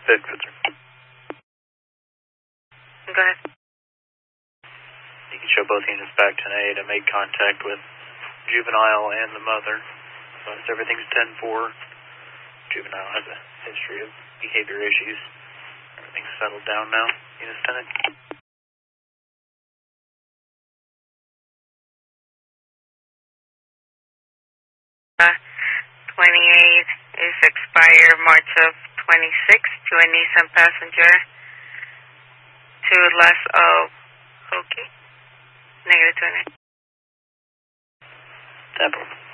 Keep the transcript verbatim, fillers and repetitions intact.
Bigfoot. Go ahead. You can show both units back ten eight. I made contact with juvenile and the mother. So everything's ten four. Juvenile has a history of behavior issues. Everything's settled down now. Units ten eight. Uh, twenty-eight is expired March of twenty-six to a Nissan passenger to less of Hokie. Negative twenty. Temple.